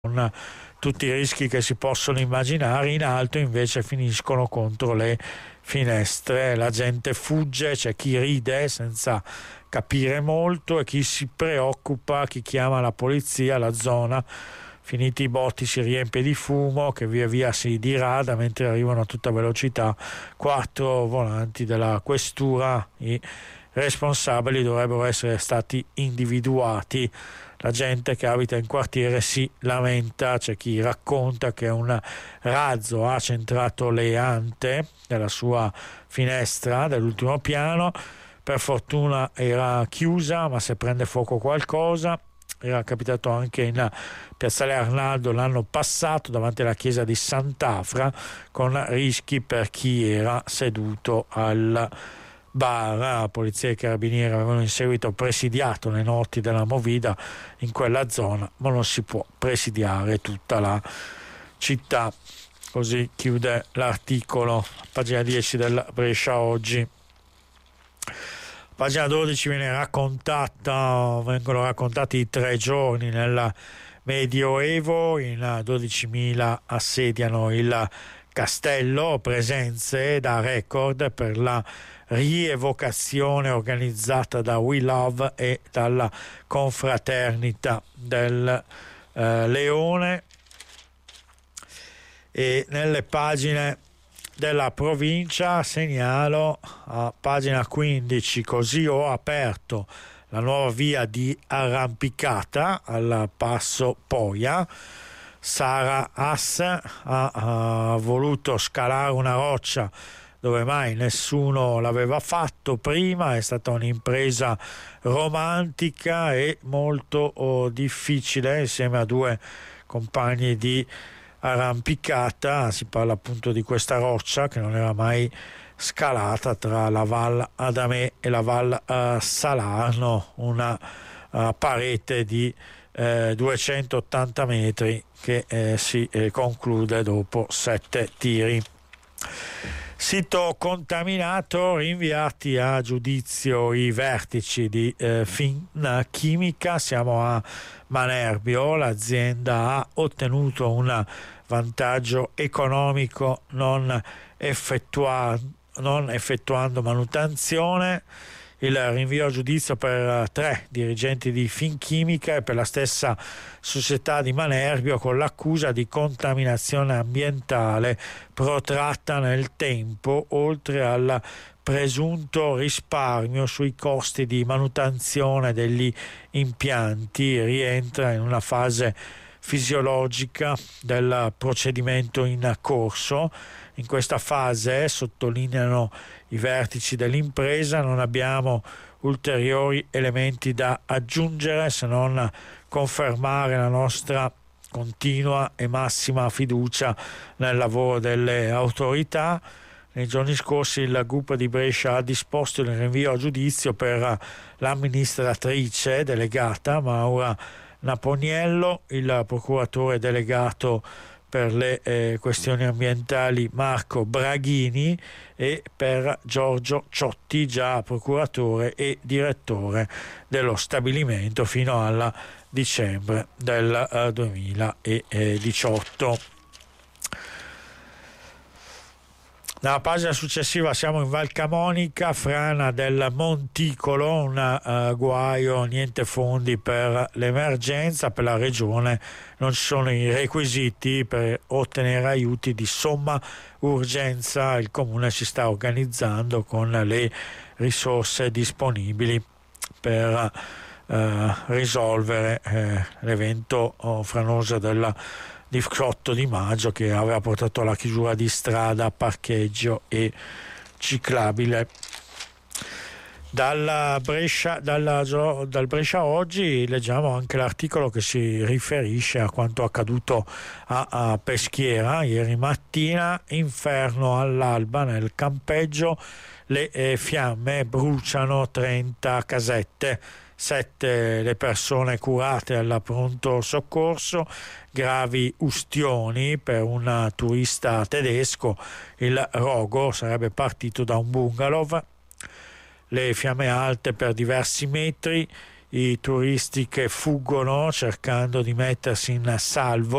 con tutti i rischi che si possono immaginare. In alto invece finiscono contro le finestre, la gente fugge, c'è chi ride senza capire molto e chi si preoccupa, chi chiama la polizia. La zona, finiti i botti, si riempie di fumo che via via si dirada mentre arrivano a tutta velocità 4 volanti della questura. I responsabili dovrebbero essere stati individuati. La gente che abita in quartiere si lamenta, c'è chi racconta che un razzo ha centrato le ante della sua finestra dell'ultimo piano. Per fortuna era chiusa, ma se prende fuoco qualcosa. Era capitato anche in Piazzale Arnaldo l'anno passato davanti alla chiesa di Sant'Afra, con rischi per chi era seduto al bar. La polizia e i carabinieri avevano in seguito presidiato le notti della movida in quella zona, ma non si può presidiare tutta la città. Così chiude l'articolo, pagina 10 del Brescia Oggi. Pagina 12 vengono raccontati i 3 giorni nel Medioevo. In 12.000 assediano il castello, presenze da record per la rievocazione organizzata da We Love e dalla Confraternita del Leone. E nelle pagine della provincia segnalo a pagina 15: così ho aperto la nuova via di arrampicata al passo Poia. Sara Hass ha voluto scalare una roccia dove mai nessuno l'aveva fatto prima. È stata un'impresa romantica e molto difficile, insieme a 2 compagni di arrampicata. Si parla appunto di questa roccia che non era mai scalata tra la Val Adamè e la Val Salarno, una parete di 280 metri che si conclude dopo 7 tiri. Sito contaminato, rinviati a giudizio i vertici di Finchimica. Siamo a Manerbio, l'azienda ha ottenuto un vantaggio economico non effettuando manutenzione. Il rinvio a giudizio per 3 dirigenti di Finchimica e per la stessa società di Manerbio, con l'accusa di contaminazione ambientale protratta nel tempo, oltre al presunto risparmio sui costi di manutenzione degli impianti. Rientra in una fase fisiologica del procedimento in corso. In questa fase, sottolineano i vertici dell'impresa, non abbiamo ulteriori elementi da aggiungere se non confermare la nostra continua e massima fiducia nel lavoro delle autorità. Nei giorni scorsi il GUP di Brescia ha disposto il rinvio a giudizio per l'amministratrice delegata Maura Naponiello, il procuratore delegato per le questioni ambientali Marco Braghini e per Giorgio Ciotti, già procuratore e direttore dello stabilimento fino al dicembre del 2018. Nella pagina successiva siamo in Val Camonica, frana del Monticolo, un guaio, niente fondi per l'emergenza. Per la regione non ci sono i requisiti per ottenere aiuti di somma urgenza. Il comune si sta organizzando con le risorse disponibili per risolvere l'evento franoso del 18 di maggio, che aveva portato alla chiusura di strada, parcheggio e ciclabile. Dal Brescia Oggi leggiamo anche l'articolo che si riferisce a quanto accaduto a Peschiera ieri mattina. Inferno all'alba nel campeggio, le fiamme bruciano 30 casette, 7 le persone curate al pronto soccorso, gravi ustioni per un turista tedesco. Il rogo sarebbe partito da un bungalow. Le fiamme alte per diversi metri, i turisti che fuggono cercando di mettersi in salvo